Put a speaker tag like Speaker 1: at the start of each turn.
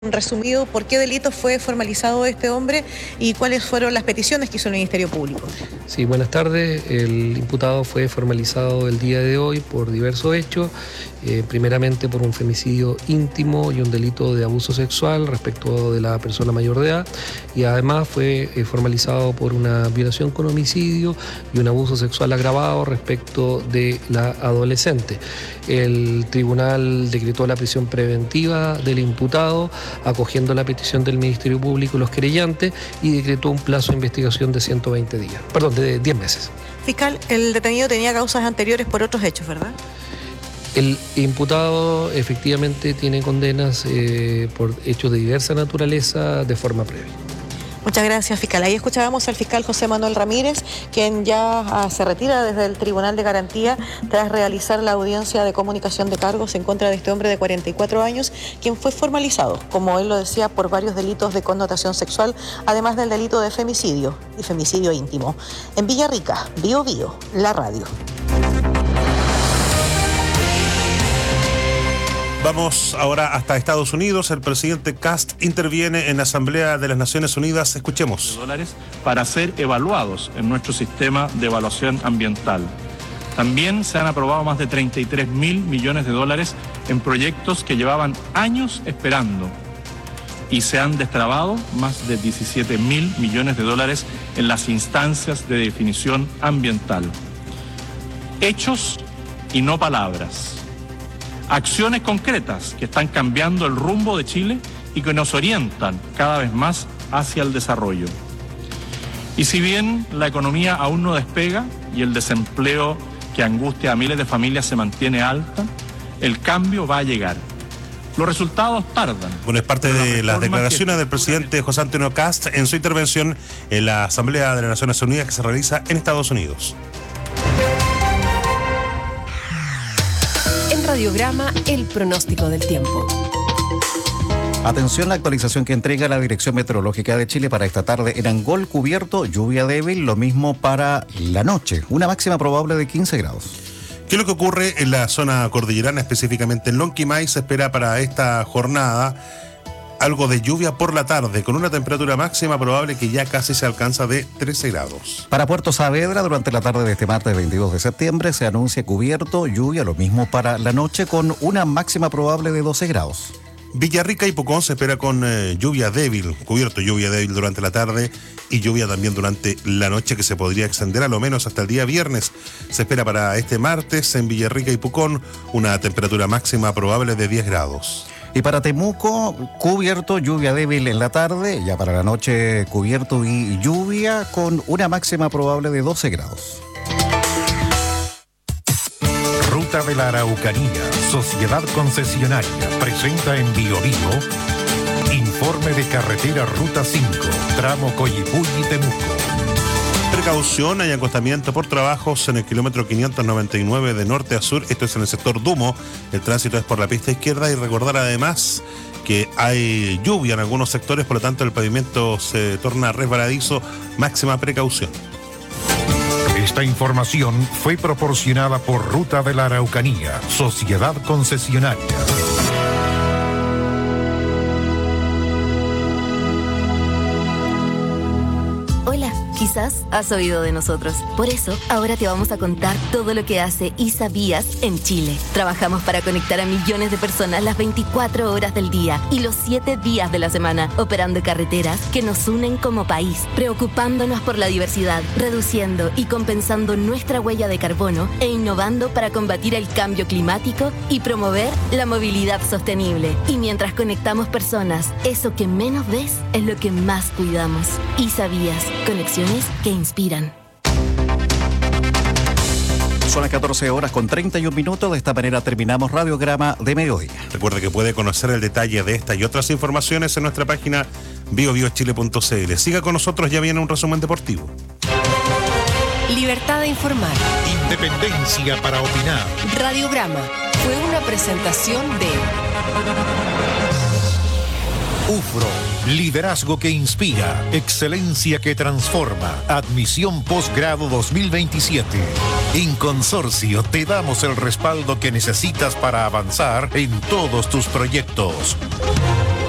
Speaker 1: Resumido, ¿por qué delito fue formalizado este hombre y cuáles fueron las peticiones que hizo el Ministerio Público?
Speaker 2: Sí, buenas tardes. El imputado fue formalizado el día de hoy por diversos hechos, primeramente por un femicidio íntimo y un delito de abuso sexual respecto de la persona mayor de edad, y además fue formalizado por una violación con homicidio y un abuso sexual agravado respecto de la adolescente. El tribunal decretó la prisión preventiva del imputado, acogiendo la petición del Ministerio Público y los querellantes, y decretó un plazo de investigación de 120 días, perdón, de 10 meses.
Speaker 1: Fiscal, el detenido tenía causas anteriores por otros hechos, ¿verdad?
Speaker 2: El imputado efectivamente tiene condenas por hechos de diversa naturaleza de forma previa.
Speaker 1: Muchas gracias, fiscal. Ahí escuchábamos al fiscal José Manuel Ramírez, quien ya se retira desde el Tribunal de Garantía tras realizar la audiencia de comunicación de cargos en contra de este hombre de 44 años, quien fue formalizado, como él lo decía, por varios delitos de connotación sexual, además del delito de femicidio y femicidio íntimo. En Villarrica, Bío Bío, la radio.
Speaker 3: Vamos ahora hasta Estados Unidos. El presidente Kast interviene en la Asamblea de las Naciones Unidas. Escuchemos.
Speaker 4: Para ser evaluados en nuestro sistema de evaluación ambiental. También se han aprobado más de 33.000 millones de dólares en proyectos que llevaban años esperando. Y se han destrabado más de 17.000 millones de dólares en las instancias de definición ambiental. Hechos y no palabras. Acciones concretas que están cambiando el rumbo de Chile y que nos orientan cada vez más hacia el desarrollo. Y si bien la economía aún no despega y el desempleo que angustia a miles de familias se mantiene alta, el cambio va a llegar. Los resultados tardan.
Speaker 3: Bueno, es parte de las declaraciones del presidente José Antonio Kast en su intervención en la Asamblea de las Naciones Unidas que se realiza en Estados Unidos.
Speaker 5: Radiograma, el pronóstico del tiempo.
Speaker 6: Atención, la actualización que entrega la Dirección Meteorológica de Chile para esta tarde en Angol cubierto, lluvia débil, lo mismo para la noche, una máxima probable de 15 grados.
Speaker 3: ¿Qué es lo que ocurre en la zona cordillerana, específicamente en Lonquimay? Se espera para esta jornada algo de lluvia por la tarde, con una temperatura máxima probable que ya casi se alcanza de 13 grados.
Speaker 6: Para Puerto Saavedra, durante la tarde de este martes 22 de septiembre, se anuncia cubierto, lluvia, lo mismo para la noche, con una máxima probable de 12 grados.
Speaker 3: Villarrica y Pucón se espera con lluvia débil, cubierto, lluvia débil durante la tarde y lluvia también durante la noche, que se podría extender a lo menos hasta el día viernes. Se espera para este martes en Villarrica y Pucón una temperatura máxima probable de 10 grados.
Speaker 6: Y para Temuco, cubierto, lluvia débil en la tarde, ya para la noche cubierto y lluvia con una máxima probable de 12 grados.
Speaker 7: Ruta de la Araucanía, Sociedad Concesionaria, presenta en Bío Bío informe de carretera Ruta 5, tramo Coyipulli-Temuco.
Speaker 3: Precaución, hay acostamiento por trabajos en el kilómetro 599 de norte a sur. Esto es en el sector Dumo. El tránsito es por la pista izquierda, y recordar además que hay lluvia en algunos sectores, por lo tanto el pavimento se torna resbaladizo. Máxima precaución.
Speaker 7: Esta información fue proporcionada por Ruta de la Araucanía, Sociedad Concesionaria.
Speaker 5: Quizás has oído de nosotros. Por eso, ahora te vamos a contar todo lo que hace ISAVías en Chile. Trabajamos para conectar a millones de personas las 24 horas del día y los 7 días de la semana, operando carreteras que nos unen como país, preocupándonos por la diversidad, reduciendo y compensando nuestra huella de carbono e innovando para combatir el cambio climático y promover la movilidad sostenible. Y mientras conectamos personas, eso que menos ves es lo que más cuidamos. ISAVías, conexiones que inspiran.
Speaker 6: Son las 14 horas con 31 minutos. De esta manera terminamos Radiograma de Mediodía.
Speaker 3: Recuerde que puede conocer el detalle de esta y otras informaciones en nuestra página biobiochile.cl. Siga con nosotros, ya viene un resumen deportivo.
Speaker 5: Libertad de informar.
Speaker 7: Independencia para opinar.
Speaker 5: Radiograma fue una presentación de
Speaker 7: UFRO, liderazgo que inspira, excelencia que transforma, admisión posgrado 2027. En Consorcio te damos el respaldo que necesitas para avanzar en todos tus proyectos.